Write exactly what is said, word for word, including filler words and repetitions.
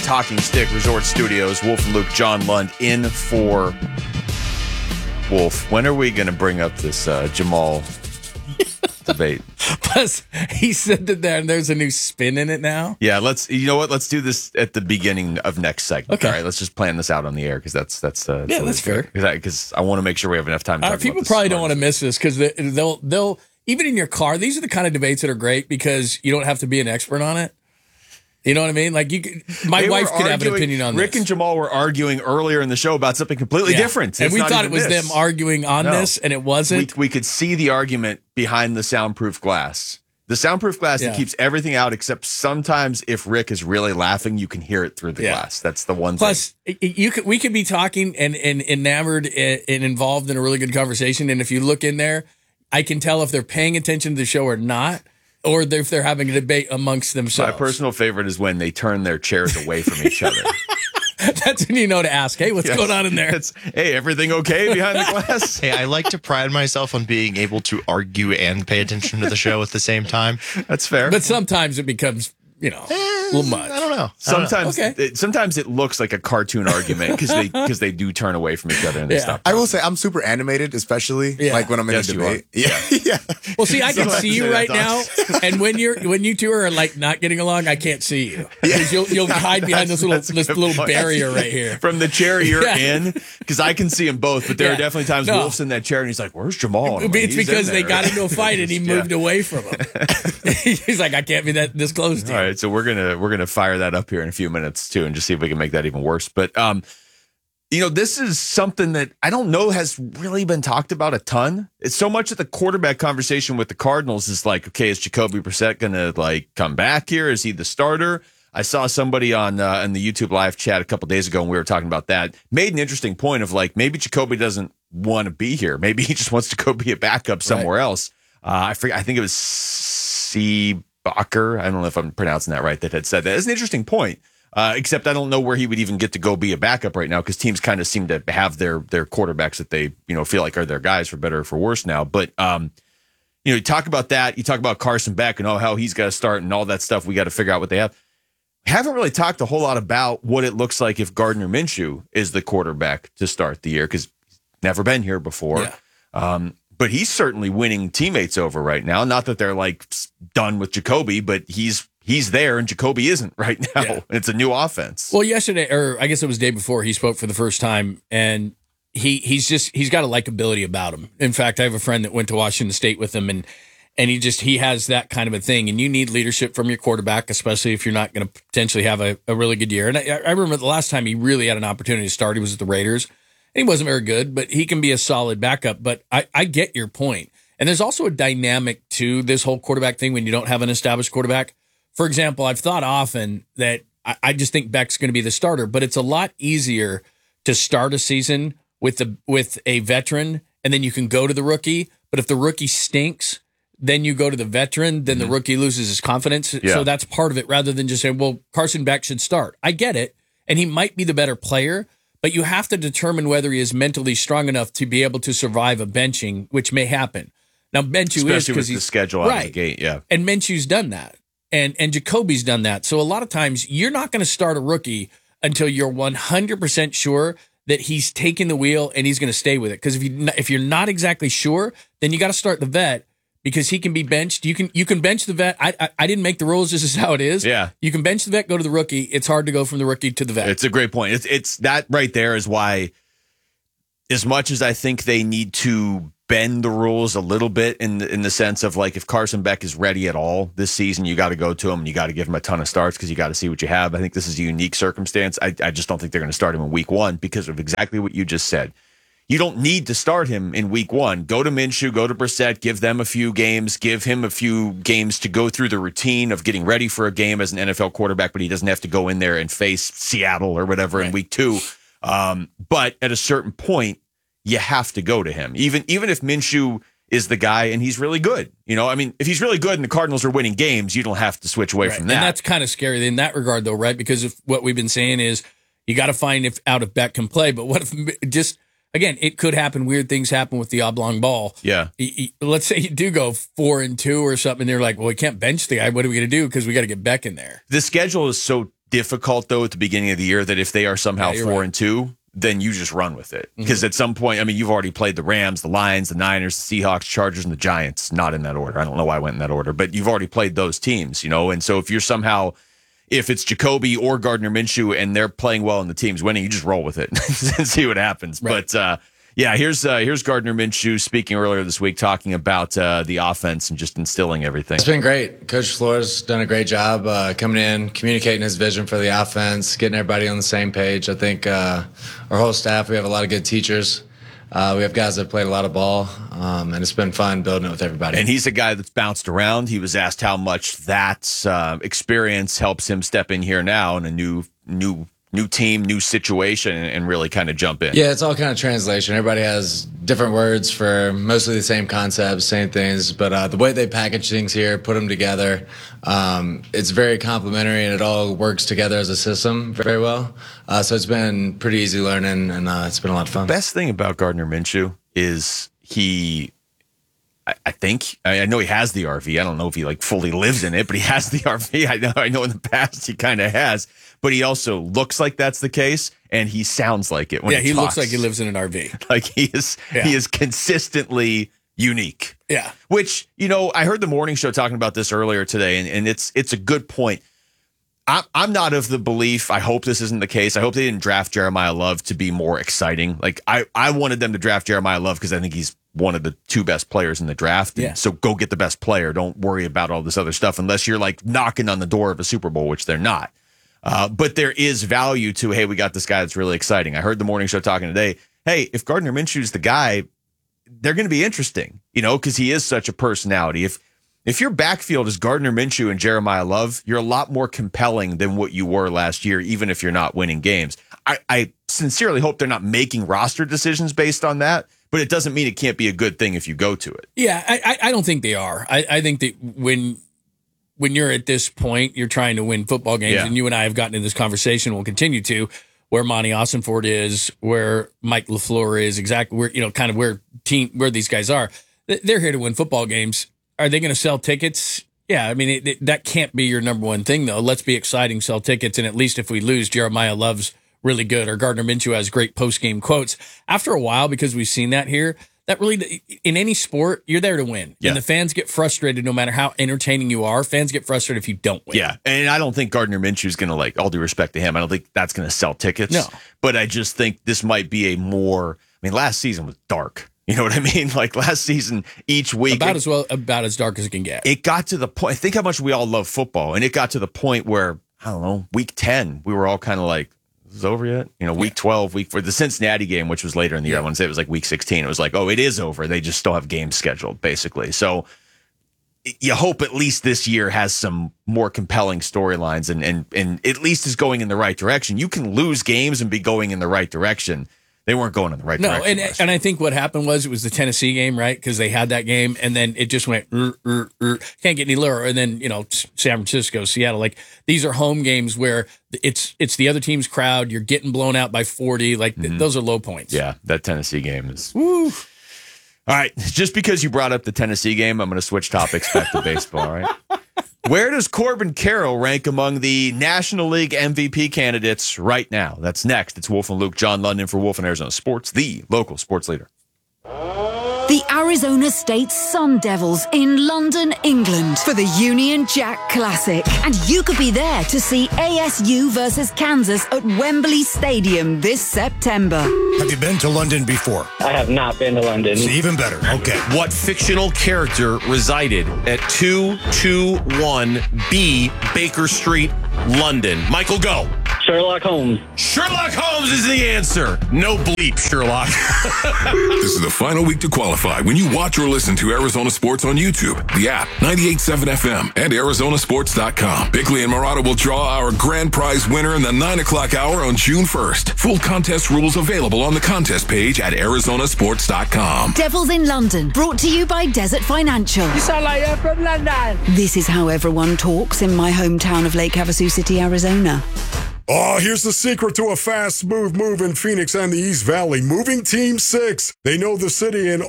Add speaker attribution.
Speaker 1: Talking Stick Resort Studios. Wolf and Luke, John Lund in for Wolf. When are we going to bring up this uh, Jamal debate?
Speaker 2: Plus, he said that there, and there's a new spin in it now.
Speaker 1: Yeah, let's. You know what? Let's do this at the beginning of next segment.
Speaker 2: Okay.
Speaker 1: All right, let's just plan this out on the air because that's that's uh,
Speaker 2: yeah, that's fair.
Speaker 1: Because I, I want to make sure we have enough time. To
Speaker 2: uh,
Speaker 1: talk
Speaker 2: people
Speaker 1: about this
Speaker 2: probably don't want to miss this because they, they'll they'll even in your car. These are the kind of debates that are great because you don't have to be an expert on it. You know what I mean? Like you, could, my
Speaker 1: They
Speaker 2: wife
Speaker 1: were
Speaker 2: could have an
Speaker 1: arguing-
Speaker 2: opinion on
Speaker 1: Rick
Speaker 2: this.
Speaker 1: and Jamal were arguing earlier in the show about something completely
Speaker 2: Yeah.
Speaker 1: different,
Speaker 2: and
Speaker 1: It's
Speaker 2: we
Speaker 1: not
Speaker 2: thought it
Speaker 1: even
Speaker 2: was
Speaker 1: this.
Speaker 2: them arguing on
Speaker 1: No.
Speaker 2: this, and it wasn't.
Speaker 1: We, we could see the argument behind the soundproof glass. The soundproof glass
Speaker 2: Yeah.
Speaker 1: that keeps everything out, except sometimes if Rick is really laughing, you can hear it through the
Speaker 2: Yeah.
Speaker 1: glass. That's the one
Speaker 2: Plus,
Speaker 1: thing.
Speaker 2: y- you could, we could be talking and, and enamored and, and involved in a really good conversation. And if you look in there, I can tell if they're paying attention to the show or not, or if they're having a debate amongst
Speaker 1: My
Speaker 2: themselves.
Speaker 1: personal favorite is when they turn their chairs away from each other.
Speaker 2: That's when you know to ask, hey, what's
Speaker 1: Yes.
Speaker 2: going on in there?
Speaker 1: It's, hey, everything okay behind the glass?
Speaker 3: Hey, I like to pride myself on being able to argue and pay attention to the show at the same time.
Speaker 1: That's fair.
Speaker 2: But sometimes it becomes, you know, a little much.
Speaker 3: I don't know. I don't know.
Speaker 1: Sometimes,
Speaker 2: Okay.
Speaker 1: it, sometimes it looks like a cartoon argument because they because they do turn away from each other and they
Speaker 2: Yeah.
Speaker 1: stop.
Speaker 4: I will say I'm super animated, especially
Speaker 2: Yeah.
Speaker 4: like when I'm in
Speaker 1: Yes,
Speaker 4: a
Speaker 1: you
Speaker 4: debate. Yeah, yeah.
Speaker 2: Well, see, I can
Speaker 1: Sometimes
Speaker 2: see you
Speaker 1: that
Speaker 2: right
Speaker 1: does.
Speaker 2: now, and when you're when you two are like not getting along, I can't see you because you'll you'll hide behind this little
Speaker 1: That's a
Speaker 2: this
Speaker 1: good
Speaker 2: little
Speaker 1: point.
Speaker 2: barrier right here.
Speaker 1: From the chair you're
Speaker 2: Yeah.
Speaker 1: in, because I can see them both, but there
Speaker 2: Yeah.
Speaker 1: are definitely times
Speaker 2: No.
Speaker 1: Wolf's in that chair and he's like, "Where's Jamal?" And I'm like,
Speaker 2: It's
Speaker 1: "He's in
Speaker 2: because they
Speaker 1: there."
Speaker 2: got into a fight and he
Speaker 1: Yeah.
Speaker 2: moved away from him. He's like, I can't be that this close to
Speaker 1: All
Speaker 2: you.
Speaker 1: right, so we're gonna we're gonna fire that up here in a few minutes too, and just see if we can make that even worse. But um, you know, this is something that I don't know has really been talked about a ton. It's so much of the quarterback conversation with the Cardinals is like, okay, is Jacoby Brissett gonna like come back here? Is he the starter? I saw somebody on uh, in the YouTube live chat a couple days ago, and we were talking about that. Made an interesting point of like maybe Jacoby doesn't want to be here. Maybe he just wants to go be a backup somewhere else. Uh, I forget. I think it was C. Bacher. I don't know if I'm pronouncing that right. That had said that. It's an interesting point. Uh, except I don't know where he would even get to go be a backup right now because teams kind of seem to have their their quarterbacks that they you know feel like are their guys for better or for worse now. But um, you know, you talk about that. You talk about Carson Beck and oh how he's got to start and all that stuff. We got to figure out what they have. Haven't really talked a whole lot about what it looks like if Gardner Minshew is the quarterback to start the year because he's never been here before.
Speaker 2: Yeah.
Speaker 1: Um, but he's certainly winning teammates over right now. Not that they're like done with Jacoby, but he's he's there and Jacoby isn't right now.
Speaker 2: Yeah.
Speaker 1: It's a new offense.
Speaker 2: Well, yesterday, or I guess it was the day before, he spoke for the first time, and he he's just he's got a likability about him. In fact, I have a friend that went to Washington State with him, and and he just he has that kind of a thing. And you need leadership from your quarterback, especially if you're not going to potentially have a, a really good year. And I, I remember the last time he really had an opportunity to start, he was at the Raiders. And he wasn't very good, but he can be a solid backup. But I, I get your point. And there's also a dynamic to this whole quarterback thing when you don't have an established quarterback. For example, I've thought often that I, I just think Beck's going to be the starter, but it's a lot easier to start a season with the with a veteran, and then you can go to the rookie. But if the rookie stinks, then you go to the veteran, then mm-hmm. the rookie loses his confidence.
Speaker 1: Yeah.
Speaker 2: So that's part of it rather than just saying, well, Carson Beck should start. I get it. And he might be the better player, but you have to determine whether he is mentally strong enough to be able to survive a benching, which may happen. Now, Minshew is
Speaker 1: Especially
Speaker 2: because
Speaker 1: with
Speaker 2: he's
Speaker 1: the schedule out
Speaker 2: right.
Speaker 1: of the gate, yeah.
Speaker 2: And Minshew's done that. And and Jacoby's done that. So a lot of times you're not going to start a rookie until you're one hundred percent sure that he's taking the wheel and he's going to stay with it. Because if you if you're not exactly sure, then you got to start the vet because he can be benched. You can you can bench the vet. I, I I didn't make the rules. This is how it is.
Speaker 1: Yeah.
Speaker 2: You can bench the vet, go to the rookie. It's hard to go from the rookie to the vet.
Speaker 1: It's a great point. It's it's that right there is why, as much as I think they need to bend the rules a little bit in the, in the sense of like if Carson Beck is ready at all this season, you got to go to him and you got to give him a ton of starts because you got to see what you have. I think this is a unique circumstance. I, I just don't think they're going to start him in week one because of exactly what you just said. You don't need to start him in week one. Go to Minshew, go to Brissett, give them a few games, give him a few games to go through the routine of getting ready for a game as an N F L quarterback, but he doesn't have to go in there and face Seattle or whatever right. in week two. Um, but at a certain point, you have to go to him. Even, even if Minshew is the guy and he's really good. You know, I mean, if he's really good and the Cardinals are winning games, you don't have to switch away
Speaker 2: right.
Speaker 1: from that.
Speaker 2: And that's kind of scary in that regard, though, right? Because if what we've been saying is you got to find if out if Beck can play. But what if just, again, it could happen. Weird things happen with the oblong ball.
Speaker 1: Yeah.
Speaker 2: Let's say you do go four and two or something. And they're like, well, we can't bench the guy. What are we going to do? Because we got to get Beck in there.
Speaker 1: The schedule is so difficult, though, at the beginning of the year that if they are somehow
Speaker 2: Yeah,
Speaker 1: four
Speaker 2: right.
Speaker 1: and two, then you just run with it. Because mm-hmm. at some point, I mean, you've already played the Rams, the Lions, the Niners, the Seahawks, Chargers, and the Giants. Not in that order. I don't know why I went in that order, but you've already played those teams, you know? And so if you're somehow, if it's Jacoby or Gardner Minshew and they're playing well and the team's winning, you just roll with it and see what happens. Right. But, uh, yeah, here's uh, here's Gardner Minshew speaking earlier this week, talking about uh, the offense and just instilling everything.
Speaker 5: It's been great. Coach Flores done a great job uh, coming in, communicating his vision for the offense, getting everybody on the same page. I think uh, our whole staff, we have a lot of good teachers. Uh, we have guys that played a lot of ball, um, and it's been fun building it with everybody.
Speaker 1: And he's a guy that's bounced around. He was asked how much that uh, experience helps him step in here now in a new new. new team, new situation, and really kind of jump in.
Speaker 5: Yeah, it's all kind of translation. Everybody has different words for mostly the same concepts, same things, but uh, the way they package things here, put them together, um, it's very complementary, and it all works together as a system very well. Uh, so it's been pretty easy learning, and uh, it's been a lot of fun.
Speaker 1: Best thing about Gardner Minshew is he... I think I know he has the R V. I don't know if he like fully lives in it, but he has the R V. I know. I know in the past he kind of has, but he also looks like that's the case, and he sounds like it when
Speaker 2: yeah,
Speaker 1: he,
Speaker 2: he
Speaker 1: talks.
Speaker 2: looks like he lives in an R V.
Speaker 1: Like he is. Yeah. He is consistently unique.
Speaker 2: Yeah.
Speaker 1: Which, you know, I heard the morning show talking about this earlier today, and, and it's it's a good point. I'm I'm not of the belief. I hope this isn't the case. I hope they didn't draft Jeremiah Love to be more exciting. Like I I wanted them to draft Jeremiah Love because I think he's one of the two best players in the draft.
Speaker 2: Yeah.
Speaker 1: So go get the best player. Don't worry about all this other stuff unless you're like knocking on the door of a Super Bowl, which they're not. Uh, but there is value to, hey, we got this guy that's really exciting. I heard the morning show talking today. Hey, if Gardner Minshew's the guy, they're going to be interesting, you know, because he is such a personality. If if your backfield is Gardner Minshew and Jeremiah Love, you're a lot more compelling than what you were last year, even if you're not winning games. I, I sincerely hope they're not making roster decisions based on that. But it doesn't mean it can't be a good thing if you go to it.
Speaker 2: Yeah, I, I don't think they are. I, I think that when when you're at this point, you're trying to win football games, yeah. and you and I have gotten in this conversation, we'll continue to, where Monty Ossenford is, where Mike LaFleur is, exactly where, you know, kind of where team where these guys are. They're here to win football games. Are they going to sell tickets? Yeah, I mean, it, it, that can't be your number one thing, though. Let's be exciting, sell tickets, and at least if we lose, Jeremiah Love's really good, or Gardner Minshew has great post-game quotes. After a while, because we've seen that here, that really, in any sport, you're there to win. Yeah. And the fans get frustrated no matter how entertaining you are. Fans get frustrated if you don't win.
Speaker 1: Yeah, and I don't think Gardner Minshew's going to, like, all due respect to him, I don't think that's going to sell tickets.
Speaker 2: No.
Speaker 1: But I just think this might be a more, I mean, last season was dark. You know what I mean? Like last season, each week.
Speaker 2: About
Speaker 1: it,
Speaker 2: as well, about as dark as it can get.
Speaker 1: It got to the point, think how much we all love football, and it got to the point where, I don't know, week ten, we were all kind of like, is this over yet? You know, week twelve, week for the Cincinnati game, which was later in the year. I want to say it was like week sixteen. It was like, oh, it is over. They just still have games scheduled, basically. So you hope at least this year has some more compelling storylines and, and, and at least is going in the right direction. You can lose games and be going in the right direction. They weren't going in the right
Speaker 2: no,
Speaker 1: direction.
Speaker 2: No, and, and I think what happened was it was the Tennessee game, right? Because they had that game, and then it just went, er, er, er, can't get any lower. And then, you know, San Francisco, Seattle, like these are home games where it's it's the other team's crowd. You're getting blown out by forty. Like mm-hmm. th- those are low points.
Speaker 1: Yeah, that Tennessee game is. Woo. All right, just because you brought up the Tennessee game, I'm going to switch topics back to baseball, all right? Where does Corbin Carroll rank among the National League M V P candidates right now? That's next. It's Wolf and Luke, John London for Wolf and Arizona Sports, the local sports leader.
Speaker 6: The Arizona State Sun Devils in London, England for the Union Jack Classic. And you could be there to see A S U versus Kansas at Wembley Stadium this September.
Speaker 7: Have you been to London before?
Speaker 8: I have not been to London.
Speaker 7: It's even better. Okay.
Speaker 9: What fictional character resided at two two one B Baker Street, London? Michael, go.
Speaker 8: Sherlock Holmes.
Speaker 9: Sherlock Holmes is the answer. No bleep, Sherlock.
Speaker 10: This is the final week to qualify when you watch or listen to Arizona Sports on YouTube, the app, ninety-eight point seven F M, and Arizona Sports dot com. Bickley and Murata will draw our grand prize winner in the nine o'clock hour on June first. Full contest rules available on the contest page at Arizona Sports dot com.
Speaker 6: Devils in London, brought to you by Desert Financial.
Speaker 11: You sound like you're from London.
Speaker 6: This is how everyone talks in my hometown of Lake Havasu City, Arizona.
Speaker 12: Oh, here's the secret to a fast, smooth move in Phoenix and the East Valley. Moving Team six. They know the city and